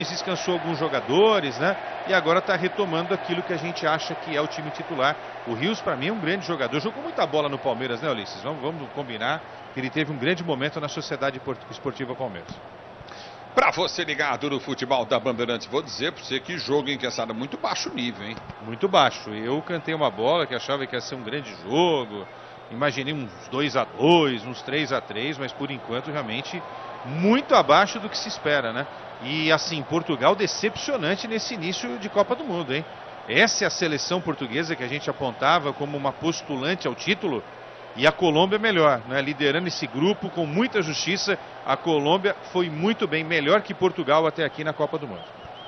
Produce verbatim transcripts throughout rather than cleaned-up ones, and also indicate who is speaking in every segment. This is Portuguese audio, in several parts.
Speaker 1: descansou alguns jogadores, né? E agora está retomando aquilo que a gente acha que é o time titular. O Rios, para mim, é um grande jogador. Jogou muita bola no Palmeiras, né, Ulisses? Vamos, vamos combinar que ele teve um grande momento na Sociedade Esportiva Palmeiras.
Speaker 2: Para você ligado no futebol da Bandeirantes, vou dizer para você que jogo encaixado muito baixo nível, hein?
Speaker 1: Muito baixo. Eu cantei uma bola que achava que ia ser um grande jogo. Imaginei uns dois a dois, uns três a três, mas por enquanto realmente muito abaixo do que se espera, né? E assim, Portugal decepcionante nesse início de Copa do Mundo, hein? Essa é a seleção portuguesa que a gente apontava como uma postulante ao título. E a Colômbia melhor, né? Liderando esse grupo com muita justiça. A Colômbia foi muito bem, melhor que Portugal até aqui na Copa do Mundo.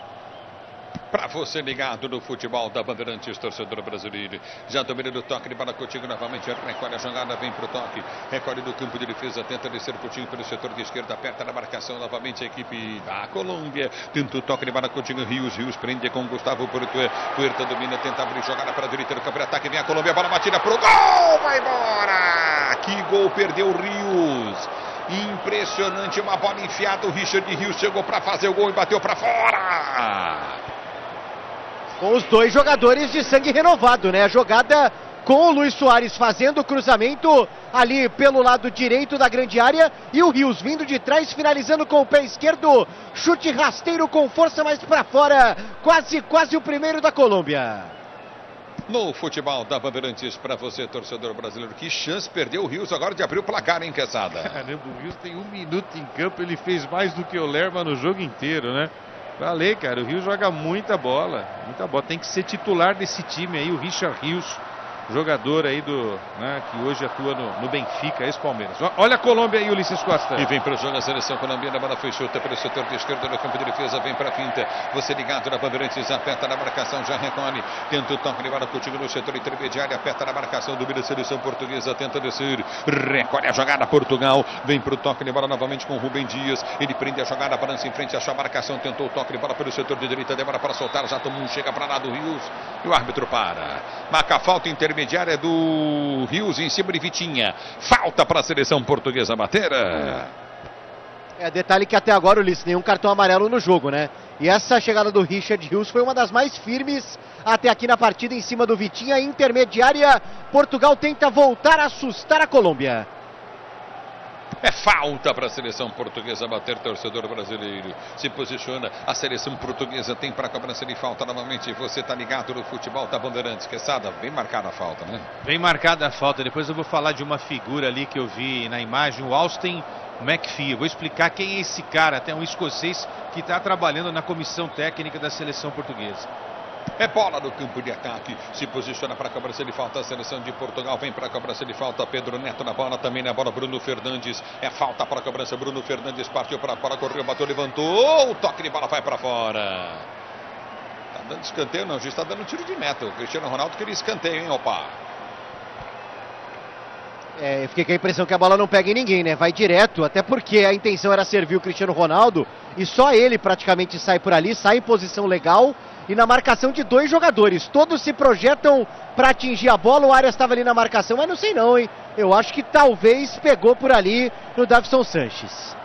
Speaker 2: Para você ligado no futebol da Bandeirantes, torcedor brasileiro. Já domina do toque de bola contigo novamente. Recolhe a jogada, vem para o toque. Recolhe do campo de defesa, tenta descer Coutinho pelo setor de esquerda. Aperta na marcação novamente a equipe da Colômbia. Tenta o toque de bola contigo. Rios, Rios prende com Gustavo Puerta. Puerta domina, tenta abrir jogada para a direita do campo de ataque. Vem a Colômbia, a bola batida para o gol. Vai embora! Que gol perdeu o Rios. Impressionante, uma bola enfiada. O Richard Rios chegou para fazer o gol e bateu para fora.
Speaker 3: Com os dois jogadores de sangue renovado, né? A jogada com o Luis Soares fazendo o cruzamento ali pelo lado direito da grande área e o Rios vindo de trás, finalizando com o pé esquerdo. Chute rasteiro com força mais para fora. Quase, quase o primeiro da Colômbia.
Speaker 2: No futebol da Bandeirantes, para você, torcedor brasileiro, que chance perdeu o Rios agora de abrir o placar, hein, Quesada?
Speaker 1: Caramba, o Rios tem um minuto em campo, ele fez mais do que o Lerma no jogo inteiro, né? Falei, cara, o Rios joga muita bola, muita bola, tem que ser titular desse time aí, o Richard Rios, jogador aí do, né, que hoje atua no, no Benfica, ex-Palmeiras. Olha a Colômbia aí, Ulisses Costa.
Speaker 2: E vem para o jogo a seleção colombiana, a bola foi chuta pelo setor de esquerda no campo de defesa, vem para a finta, você ligado na Bandeirantes, aperta na marcação, já recolhe, tenta o toque de bola contigo no setor intermediário, aperta na marcação, domina a seleção portuguesa, tenta descer, recolhe a jogada Portugal, vem para o toque de bola novamente com o Rubem Dias, ele prende a jogada, balança em frente, achou a marcação, tentou o toque de bola pelo setor de direita, demora para soltar, já tomou um, chega para lá do Rios, e o árbitro para, marca a falta intermediária, intermediária do Rios em cima de Vitinha. Falta para a seleção portuguesa bater.
Speaker 3: É, detalhe que até agora, Ulisses, nenhum cartão amarelo no jogo, né? E essa chegada do Richard Rios foi uma das mais firmes até aqui na partida em cima do Vitinha. Intermediária, Portugal tenta voltar a assustar a Colômbia.
Speaker 2: É falta para a seleção portuguesa bater, torcedor brasileiro. Se posiciona, a seleção portuguesa tem para cobrança de falta novamente. Você está ligado no futebol da Bandeirantes, Quesada, bem marcada a falta, né?
Speaker 1: Bem marcada a falta. Depois eu vou falar de uma figura ali que eu vi na imagem, o Austin McPhee. Eu vou explicar quem é esse cara, até um escocês que está trabalhando na comissão técnica da seleção portuguesa.
Speaker 2: É bola no campo de ataque, se posiciona para a cobrança de falta, a seleção de Portugal vem para a cobrança de falta, Pedro Neto na bola, também na bola Bruno Fernandes, é falta para a cobrança, Bruno Fernandes partiu para fora, correu, bateu, levantou, o toque de bola vai para fora. Tá dando escanteio, não, já está dando tiro de meta, o Cristiano Ronaldo queria escanteio, hein, opa.
Speaker 3: É, eu fiquei com a impressão que a bola não pega em ninguém, né? Vai direto, até porque a intenção era servir o Cristiano Ronaldo e só ele praticamente sai por ali, sai em posição legal e na marcação de dois jogadores. Todos se projetam para atingir a bola, o Arias estava ali na marcação, mas não sei não, hein? Eu acho que talvez pegou por ali no Davinson Sanches.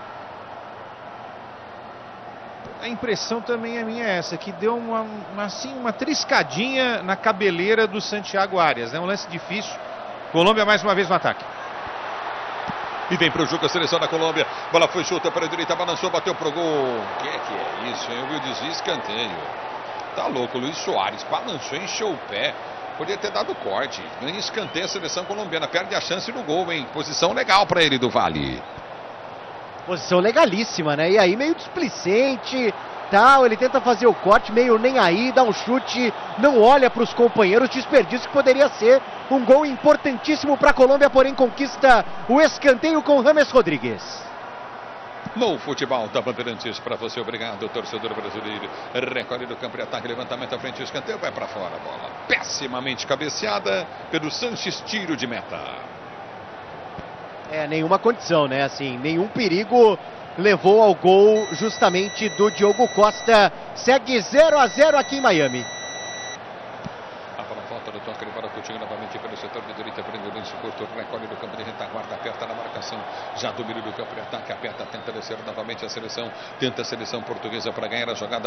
Speaker 1: A impressão também é minha essa, que deu uma, uma, assim, uma triscadinha na cabeleira do Santiago Arias, né? Um lance difícil. Colômbia mais uma vez no ataque.
Speaker 2: E vem para o jogo a seleção da Colômbia. Bola foi chuta para a direita, balançou, bateu pro gol. O que é que é isso, hein? Eu vi o desvio, escanteio. Tá louco, Luis Soares balançou, encheu o pé. Podia ter dado corte. Ganha escanteio a seleção colombiana. Perde a chance no gol, hein? Posição legal para ele do Vale.
Speaker 3: Posição legalíssima, né? E aí meio displicente, tal, ele tenta fazer o corte, meio nem aí, dá um chute, não olha para os companheiros, desperdício que poderia ser um gol importantíssimo para a Colômbia, porém conquista o escanteio com James Rodrigues.
Speaker 2: No futebol da Bandeirantes, para você, obrigado, torcedor brasileiro. Recolhe do campo de ataque, levantamento à frente, escanteio, vai para fora a bola. Pessimamente cabeceada pelo Sanches, tiro de meta.
Speaker 3: É, nenhuma condição, né? Assim, nenhum perigo levou ao gol justamente do Diogo Costa. Segue zero a zero aqui em Miami.
Speaker 2: A bola volta do toque, ele para Coutinho novamente pelo setor de direita, prende passe curto, recolhe do campo de retaguarda, aperta na marcação, já domínio do campo de ataque, aperta, tenta descer novamente a seleção, tenta a seleção portuguesa para ganhar a jogada.